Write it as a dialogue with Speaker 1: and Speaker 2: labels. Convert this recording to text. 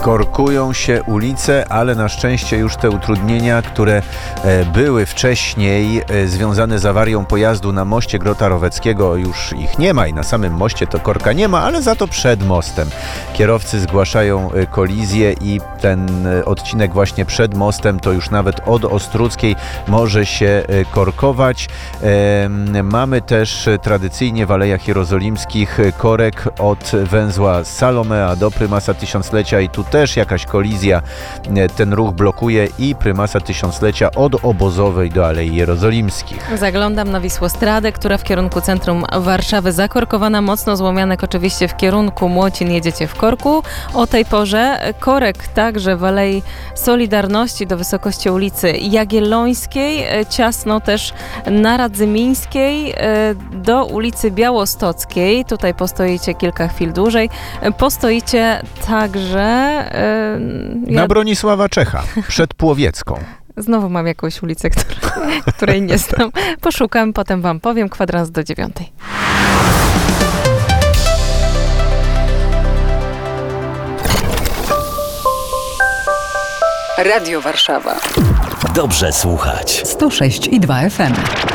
Speaker 1: Korkują się ulice, ale na szczęście już te utrudnienia, które były wcześniej związane z awarią pojazdu na moście Grota Roweckiego, już ich nie ma i na samym moście to korka nie ma, ale za to przed mostem. Kierowcy zgłaszają kolizję i ten odcinek właśnie przed mostem to już nawet od Ostruckiej może się korkować. Mamy też tradycyjnie w Alejach Jerozolimskich korek od węzła Salomea do Prymasa Tysiąclecia i tu też jakaś kolizja ten ruch blokuje i Prymasa Tysiąclecia od Obozowej do Alei Jerozolimskich.
Speaker 2: Zaglądam na Wisłostradę, która w kierunku centrum Warszawy zakorkowana, mocno złomianek oczywiście w kierunku Młocin, jedziecie w korku. O tej porze korek także w Alei Solidarności do wysokości ulicy Jagiellońskiej, ciasno też na Radzymińskiej do ulicy Białostockiej. Tutaj postoicie kilka chwil dłużej. Postoicie także
Speaker 1: na Bronisława Czecha, przed Płowiecką.
Speaker 2: Znowu mam jakąś ulicę, której nie znam. Poszukam, potem wam powiem. 8:45.
Speaker 3: Radio Warszawa.
Speaker 4: Dobrze słuchać.
Speaker 3: 106,2 FM.